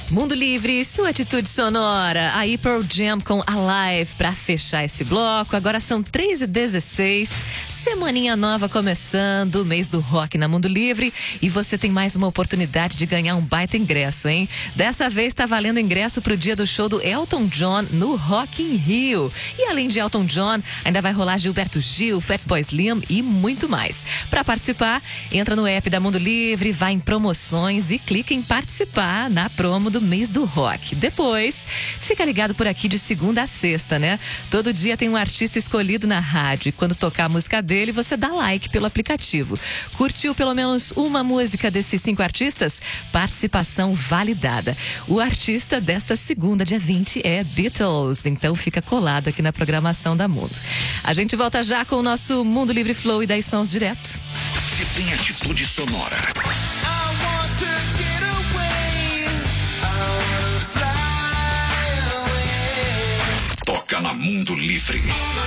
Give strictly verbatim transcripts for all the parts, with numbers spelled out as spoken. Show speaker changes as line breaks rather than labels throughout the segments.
Mundo Livre, sua atitude sonora. Aí Pearl Jam com Alive pra fechar esse bloco. Agora são três e dezesseis, semaninha nova começando, mês do rock na Mundo Livre. E você tem mais uma oportunidade de ganhar um baita ingresso, hein? Dessa vez tá valendo ingresso pro dia do show do Elton John no Rock in Rio. E além de Elton John, ainda vai rolar Gilberto Gil, Fatboy Slim e muito mais. Pra participar, entra no app da Mundo Livre, vai em promoções e clica em participar na promo do mês do rock. Depois, fica ligado por aqui de segunda a sexta, né? Todo dia tem um artista escolhido na rádio e quando tocar a música dele, você dá like pelo aplicativo. Curtiu pelo menos uma música desses cinco artistas? Participação validada. O artista desta segunda, dia vinte, é Beatles. Então fica colado aqui na programação da Mundo. A gente volta já com o nosso Mundo Livre Flow e dez sons direto.
Se tem atitude sonora. Toca na Mundo Livre.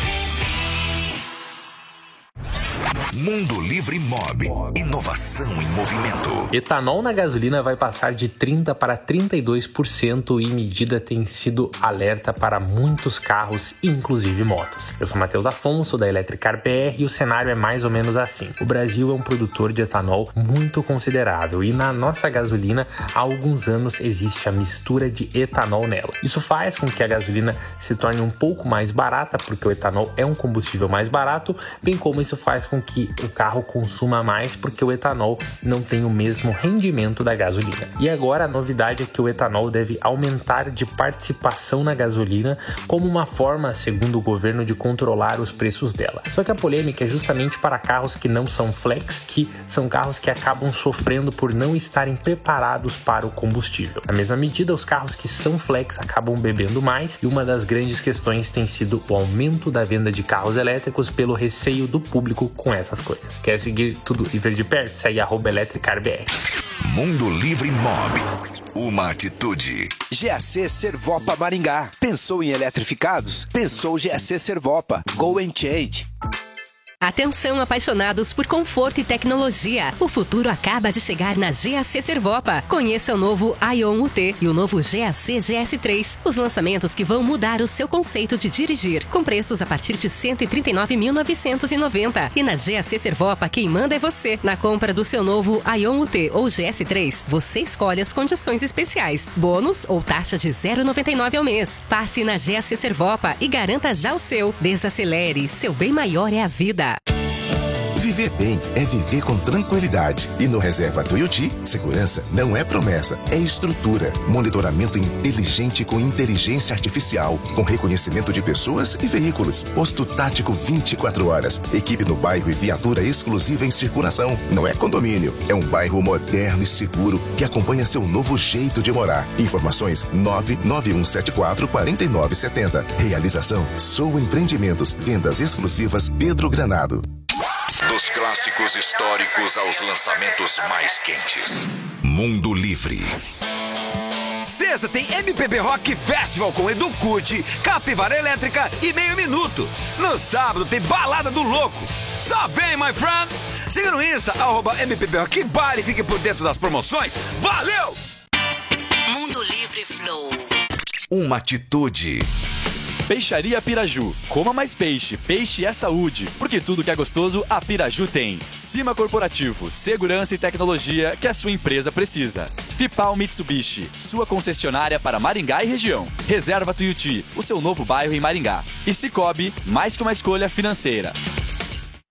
Mundo Livre Mob. Inovação em movimento.
Etanol na gasolina vai passar de trinta para trinta e dois por cento e medida tem sido alerta para muitos carros, inclusive motos. Eu sou Matheus Afonso, da Electricar B R, e o cenário é mais ou menos assim. O Brasil é um produtor de etanol muito considerável e na nossa gasolina há alguns anos existe a mistura de etanol nela. Isso faz com que a gasolina se torne um pouco mais barata, porque o etanol é um combustível mais barato, bem como isso faz com que o carro consuma mais porque o etanol não tem o mesmo rendimento da gasolina. E agora a novidade é que o etanol deve aumentar de participação na gasolina como uma forma, segundo o governo, de controlar os preços dela. Só que a polêmica é justamente para carros que não são flex, que são carros que acabam sofrendo por não estarem preparados para o combustível. Na mesma medida, os carros que são flex acabam bebendo mais e uma das grandes questões tem sido o aumento da venda de carros elétricos pelo receio do público com essas coisas. Quer seguir tudo e ver de perto? Segue arroba EletricarBR.
Mundo Livre Mob. Uma atitude.
G A C Servopa Maringá. Pensou em eletrificados? Pensou G A C Servopa. Go and change.
Atenção, apaixonados por conforto e tecnologia. O futuro acaba de chegar na G A C Servopa. Conheça o novo Ion U T e o novo G A C G S três. Os lançamentos que vão mudar o seu conceito de dirigir. Com preços a partir de cento e trinta e nove mil novecentos e noventa reais. E na G A C Servopa, quem manda é você. Na compra do seu novo Ion U T ou G S três, você escolhe as condições especiais. Bônus ou taxa de zero vírgula noventa e nove ao mês. Passe na G A C Servopa e garanta já o seu. Desacelere. Seu bem maior é a vida.
Viver bem é viver com tranquilidade. E no Reserva Tuiuti, segurança não é promessa, é estrutura. Monitoramento inteligente com inteligência artificial, com reconhecimento de pessoas e veículos. Posto tático vinte e quatro horas. Equipe no bairro e viatura exclusiva em circulação. Não é condomínio, é um bairro moderno e seguro que acompanha seu novo jeito de morar. Informações nove nove um sete quatro quatro nove sete zero. Realização Sou Empreendimentos. Vendas exclusivas Pedro Granado.
Dos clássicos históricos aos lançamentos mais quentes. Mundo Livre.
Sexta tem M P B Rock Festival com Edu Curti, Capivara Elétrica e Meio Minuto. No sábado tem Balada do Louco. Só vem, my friend! Siga no Insta, arroba M P B Rock Bar e fique por dentro das promoções. Valeu!
Mundo Livre Flow. Uma atitude.
Peixaria Piraju. Coma mais peixe. Peixe é saúde. Porque tudo que é gostoso, a Piraju tem. Cima Corporativo. Segurança e tecnologia que a sua empresa precisa. Fipal Mitsubishi. Sua concessionária para Maringá e região. Reserva Tuiuti. O seu novo bairro em Maringá. E Cicobi. Mais que uma escolha financeira.